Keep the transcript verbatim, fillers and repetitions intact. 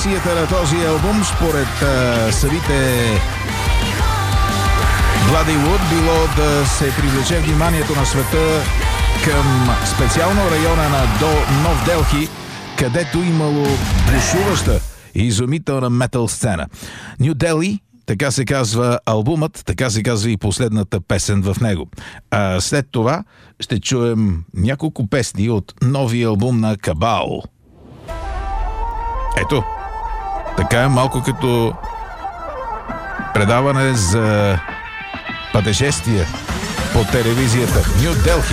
мисията на този албум според а, самите Bloody Wood било да се привлече вниманието на света към специално района на до Нов Делхи, където имало бушуваща и изумителна метал сцена. Ню Дели, така се казва албумът, така се казва и последната песен в него. А след това ще чуем няколко песни от новия албум на Кабал. Ето, така е малко като предаване за пътешествие по телевизията. Ню Делхи.